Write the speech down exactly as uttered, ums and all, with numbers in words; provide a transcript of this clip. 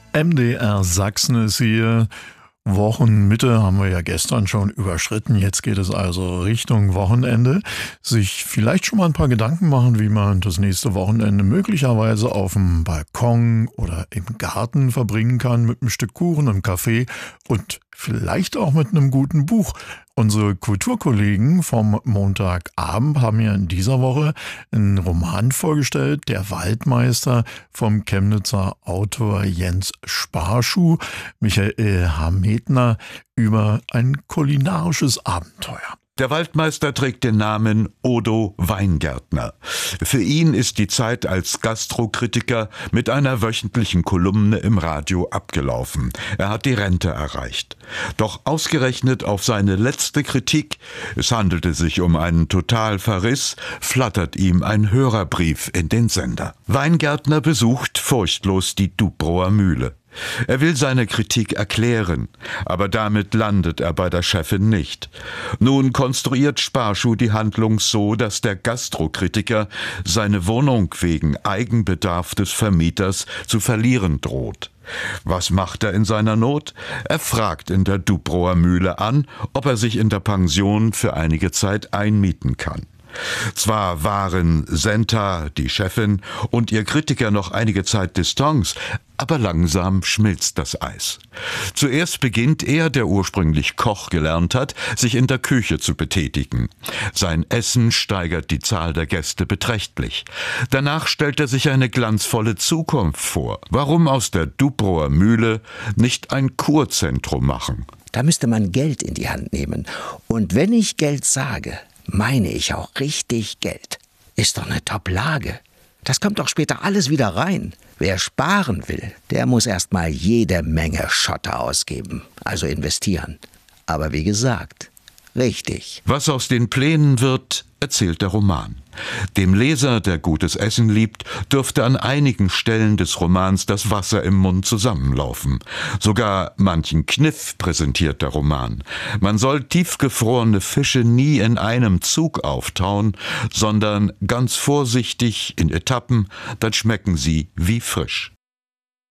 M D R Sachsen ist hier. Wochenmitte haben wir ja gestern schon überschritten. Jetzt geht es also Richtung Wochenende. Sich vielleicht schon mal ein paar Gedanken machen, wie man das nächste Wochenende möglicherweise auf dem Balkon oder im Garten verbringen kann mit einem Stück Kuchen, einem Kaffee und vielleicht auch mit einem guten Buch. Unsere Kulturkollegen vom Montagabend haben ja in dieser Woche einen Roman vorgestellt, Der Waldmeister, vom Chemnitzer Autor Jens Sparschuh, Michael Hametner, über ein kulinarisches Abenteuer. Der Waldmeister trägt den Namen Odo Weingärtner. Für ihn ist die Zeit als Gastrokritiker mit einer wöchentlichen Kolumne im Radio abgelaufen. Er hat die Rente erreicht. Doch ausgerechnet auf seine letzte Kritik, es handelte sich um einen Totalverriss, flattert ihm ein Hörerbrief in den Sender. Weingärtner besucht furchtlos die Dubrower Mühle. Er will seine Kritik erklären, aber damit landet er bei der Chefin nicht. Nun konstruiert Sparschuh die Handlung so, dass der Gastrokritiker seine Wohnung wegen Eigenbedarf des Vermieters zu verlieren droht. Was macht er in seiner Not? Er fragt in der Dubrower Mühle an, ob er sich in der Pension für einige Zeit einmieten kann. Zwar wahren Senta, die Chefin, und ihr Kritiker noch einige Zeit Distanz, aber langsam schmilzt das Eis. Zuerst beginnt er, der ursprünglich Koch gelernt hat, sich in der Küche zu betätigen. Sein Essen steigert die Zahl der Gäste beträchtlich. Danach stellt er sich eine glanzvolle Zukunft vor. Warum aus der Dubrower Mühle nicht ein Kurzentrum machen? Da müsste man Geld in die Hand nehmen. Und wenn ich Geld sage, meine ich auch richtig Geld. Ist doch eine Top-Lage. Das kommt doch später alles wieder rein. Wer sparen will, der muss erst mal jede Menge Schotter ausgeben, also investieren. Aber wie gesagt, richtig. Was aus den Plänen wird, erzählt der Roman. Dem Leser, der gutes Essen liebt, dürfte an einigen Stellen des Romans das Wasser im Mund zusammenlaufen. Sogar manchen Kniff präsentiert der Roman. Man soll tiefgefrorene Fische nie in einem Zug auftauen, sondern ganz vorsichtig in Etappen, dann schmecken sie wie frisch.